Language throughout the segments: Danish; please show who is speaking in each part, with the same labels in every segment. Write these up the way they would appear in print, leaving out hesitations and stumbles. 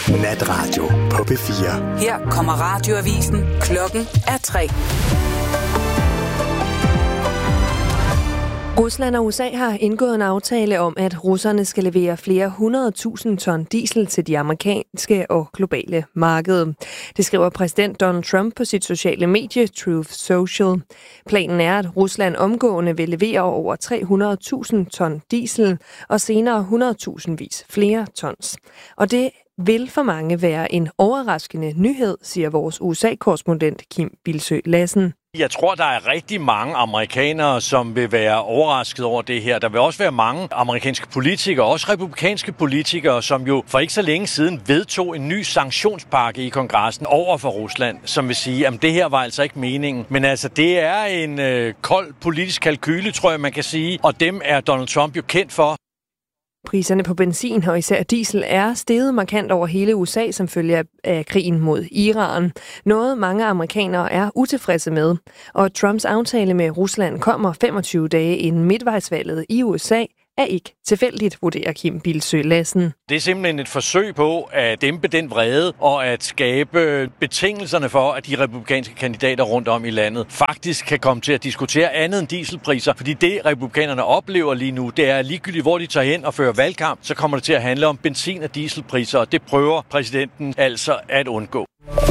Speaker 1: Natradio på P4.
Speaker 2: Her kommer radioavisen. Klokken er 3.
Speaker 3: Rusland og USA har indgået en aftale om, at russerne skal levere flere 100.000 ton diesel til de amerikanske og globale markeder. Det skriver præsident Donald Trump på sit sociale medie Truth Social. Planen er, at Rusland omgående vil levere over 300.000 ton diesel og senere 100.000 vis flere tons. Og det vil for mange være en overraskende nyhed, siger vores USA-korrespondent Kim Bilsøe Lassen.
Speaker 4: Jeg tror, der er rigtig mange amerikanere, som vil være overrasket over det her. Der vil også være mange amerikanske politikere, også republikanske politikere, som jo for ikke så længe siden vedtog en ny sanktionspakke i kongressen over for Rusland, som vil sige, at det her var altså ikke meningen. Men altså, det er en kold politisk kalkyle, tror jeg, man kan sige, og dem er Donald Trump jo kendt for.
Speaker 3: Priserne på benzin og især diesel er steget markant over hele USA som følge af krigen mod Iran. Noget mange amerikanere er utilfredse med. Og Trumps aftale med Rusland kommer 25 dage inden midtvejsvalget i USA er ikke tilfældigt, vurderer Kim Bilsøe Lassen.
Speaker 4: Det er simpelthen et forsøg på at dæmpe den vrede og at skabe betingelserne for, at de republikanske kandidater rundt om i landet faktisk kan komme til at diskutere andet end dieselpriser. Fordi det, republikanerne oplever lige nu, det er ligegyldigt, hvor de tager hen og fører valgkamp, så kommer det til at handle om benzin- og dieselpriser, og det prøver præsidenten altså at undgå.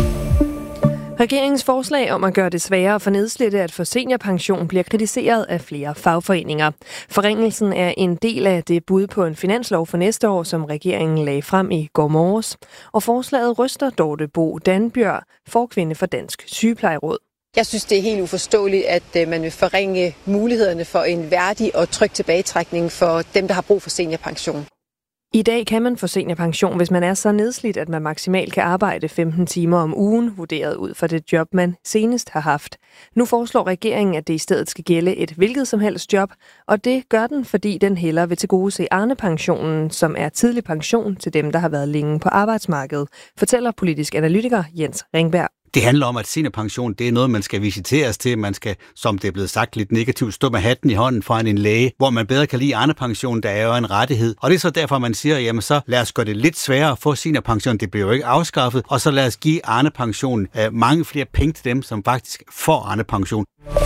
Speaker 3: Regeringens forslag om at gøre det sværere for nedslidte at få seniorpension bliver kritiseret af flere fagforeninger. Forringelsen er en del af det bud på en finanslov for næste år, som regeringen lagde frem i går morges. Og forslaget ryster Dorte Bo Danbjørg, forkvinde for Dansk Sygeplejeråd.
Speaker 5: Jeg synes, det er helt uforståeligt, at man vil forringe mulighederne for en værdig og tryg tilbagetrækning for dem, der har brug for seniorpension.
Speaker 3: I dag kan man få seniorpension, hvis man er så nedslidt, at man maksimalt kan arbejde 15 timer om ugen, vurderet ud fra det job, man senest har haft. Nu foreslår regeringen, at det i stedet skal gælde et hvilket som helst job, og det gør den, fordi den hellere vil tilgodese Arne-pensionen, som er tidlig pension til dem, der har været længe på arbejdsmarkedet, fortæller politisk analytiker Jens Ringberg.
Speaker 6: Det handler om, at seniorpension, det er noget, man skal visiteres til. Man skal, som det er blevet sagt lidt negativt, stå med hatten i hånden foran en læge, hvor man bedre kan lide Arne-pension, der er jo en rettighed. Og det er så derfor, man siger, jamen så lad os gøre det lidt sværere at få seniorpension. Det bliver jo ikke afskaffet. Og så lad os give Arne-pension mange flere penge til dem, som faktisk får Arne-pension.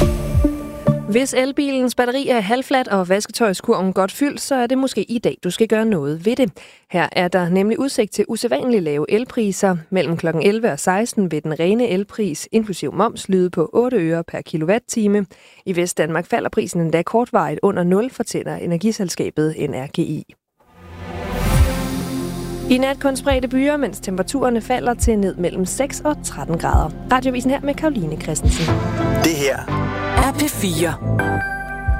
Speaker 3: Hvis elbilens batteri er halvfladt og vasketøjskurven godt fyldt, så er det måske i dag, du skal gøre noget ved det. Her er der nemlig udsigt til usædvanligt lave elpriser. Mellem kl. 11 og 16 vil den rene elpris, inklusiv moms, lyde på 8 øre per kilowatt-time. I Vestdanmark falder prisen endda kortvarigt under 0, fortæller energiselskabet NRGI. I nat kun spredte byer, mens temperaturerne falder til ned mellem 6 og 13 grader. Radioavisen her med Karoline Christensen.
Speaker 1: Det her
Speaker 2: er P4.